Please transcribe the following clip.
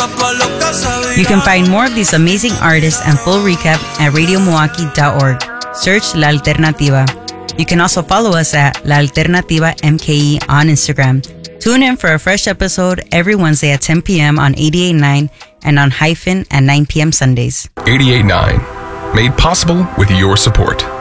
You can find more of these amazing artists and full recap at radiomilwaukee.org. Search La Alternativa. You can also follow us at La Alternativa MKE on Instagram. Tune in for a fresh episode every Wednesday at 10 p.m. on 88.9 and on Hyphen at 9 p.m. Sundays. 88.9, made possible with your support.